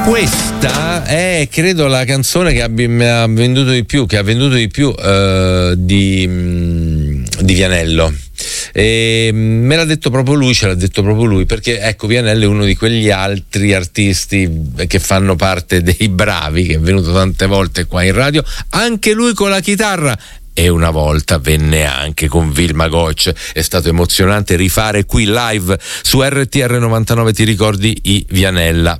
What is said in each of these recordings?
Questa è, credo, la canzone che mi ha venduto di più, di Vianello. E me l'ha detto proprio lui, ce l'ha detto proprio lui, perché ecco, Vianello è uno di quegli altri artisti che fanno parte dei bravi, che è venuto tante volte qua in radio, anche lui con la chitarra. E una volta venne anche con Vilma Gocce. È stato emozionante rifare qui live su RTR 99, ti ricordi i Vianella.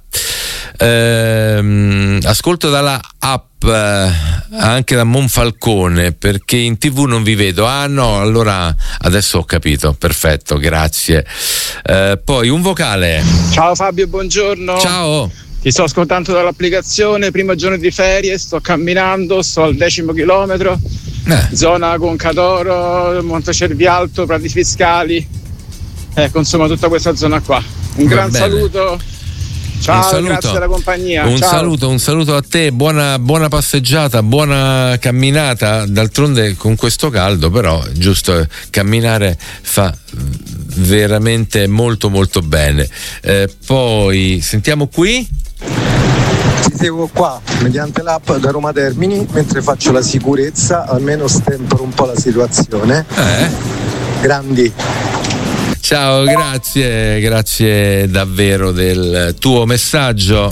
Ascolto dalla app anche da Monfalcone, perché in TV non vi vedo. Ah no, allora adesso ho capito, perfetto, grazie. Poi un vocale. Ciao Fabio, buongiorno. Ciao. Ti sto ascoltando dall'applicazione, primo giorno di ferie, sto camminando, sto al 10° chilometro, zona Concadoro, Montecervialto, Prati Fiscali, insomma tutta questa zona qua. Un gran saluto. Ciao, grazie della compagnia. Un Ciao. saluto a te, buona passeggiata, buona camminata. D'altronde con questo caldo però giusto camminare fa veramente molto molto bene. Poi sentiamo qui. Ti seguo qua mediante l'app da Roma Termini mentre faccio la sicurezza, almeno stempero un po' la situazione. Grandi. Ciao, grazie davvero del tuo messaggio.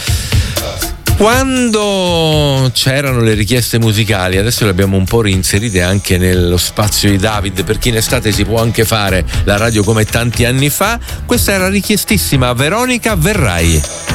Quando c'erano le richieste musicali, adesso le abbiamo un po' reinserite anche nello spazio di David, perché in estate si può anche fare la radio come tanti anni fa. Questa era richiestissima, Veronica Verrai.